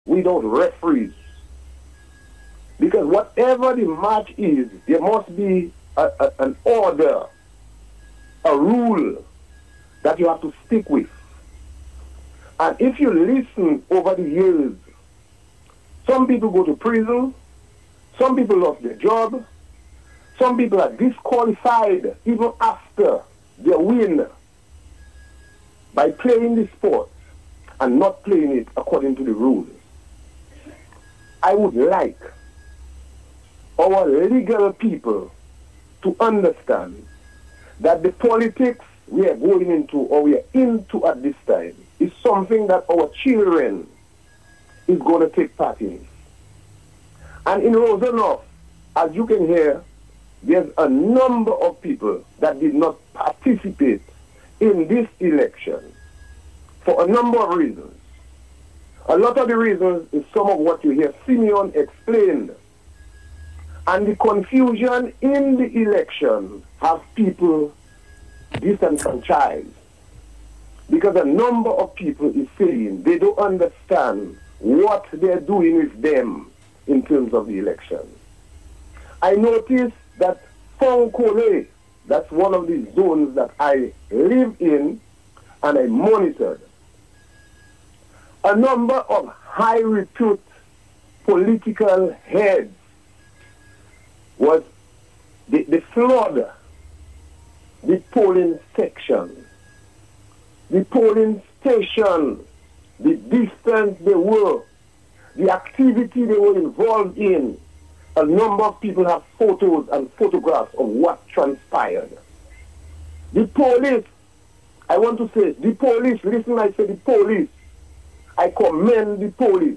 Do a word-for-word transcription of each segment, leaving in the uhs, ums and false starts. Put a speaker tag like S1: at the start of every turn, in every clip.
S1: without referees. Because whatever the match is, there must be a, a, an order, a rule that you have to stick with. And if you listen over the years, some people go to prison, some people lost their job, some people are disqualified even after their win by playing the sport and not playing it according to the rules. I would like our legal people to understand that the politics we are going into or we are into at this time is something that our children is going to take part in. And in Rosenhof, as you can hear, there's a number of people that did not participate in this election for a number of reasons. A lot of the reasons is some of what you hear Simeon explained. And the confusion in the election have people disenfranchised. Because a number of people is saying they don't understand what they're doing with them in terms of the election. I noticed that Fonkole, that's one of the zones that I live in and I monitored. A number of high repute political heads was the, the flood, the polling section, the polling station, the distance they were, the activity they were involved in. A number of people have photos and photographs of what transpired. The police, I want to say, the police, listen, I say the police, I commend the police.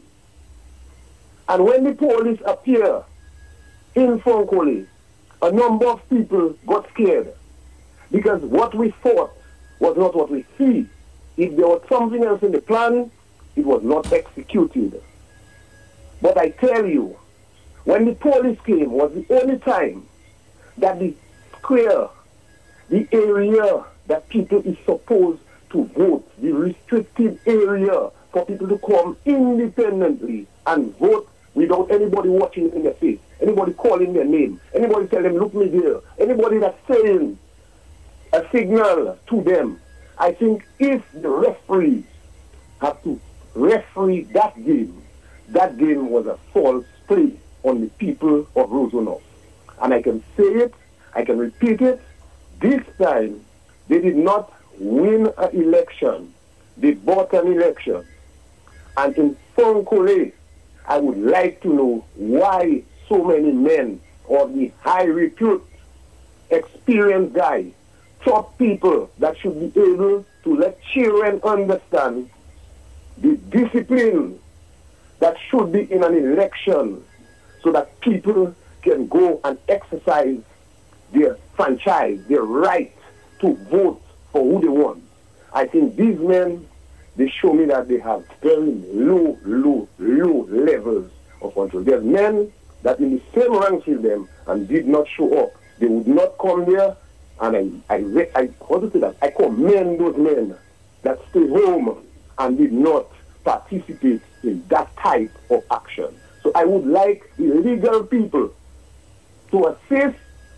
S1: And when the police appear in Fonkole, a number of people got scared because what we thought was not what we see. If there was something else in the plan, it was not executed. But I tell you, when the police came was the only time that the square, the area that people is supposed to vote, the restricted area for people to come independently and vote without anybody watching in their face, anybody calling their name, anybody tell them, look me there, anybody that's saying a signal to them. I think if the referees have to referee that game, that game was a false play on the people of Rosenhof. And I can say it, I can repeat it, this time they did not win an election, they bought an election. And in Fonkole, I would like to know why so many men of the high repute, experienced guys, top people that should be able to let children understand the discipline that should be in an election so that people can go and exercise their franchise, their right to vote for who they want. I think these men, they show me that they have very low, low, low levels of control. There's men that in the same ranks with them and did not show up. They would not come there, and I, I, I, how to say that? I commend those men that stayed home and did not participate in that type of action. So I would like the legal people to assist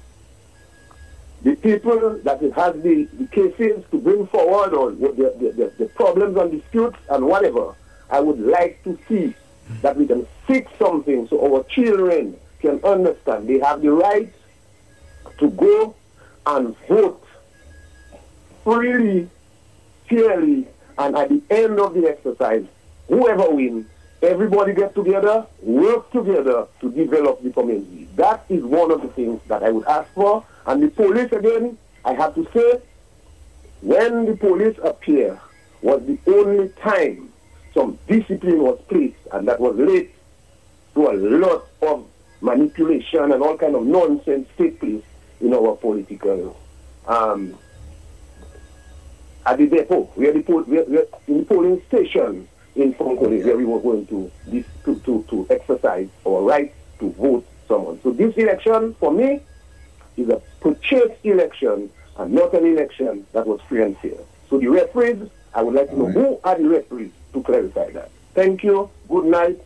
S1: the people that it has the, the cases to bring forward or the, the, the, the problems and disputes and whatever. I would like to see that we can fix something so our children can understand they have the right to go and vote freely, fairly, and at the end of the exercise, whoever wins, everybody gets together, work together to develop the community. That is one of the things that I would ask for. And the police, again, I have to say, when the police appear, was the only time some discipline was placed, and that was led to a lot of manipulation and all kind of nonsense take place in our political, um, at the depot, we are, the poll, we are, we are in the polling station in Fonkole, where we were going to, this, to, to, to exercise our right to vote someone. So this election, for me, is a purchased election and not an election that was free and fair. So the referees, I would like to know who are the referees to clarify that. Thank you. Good night.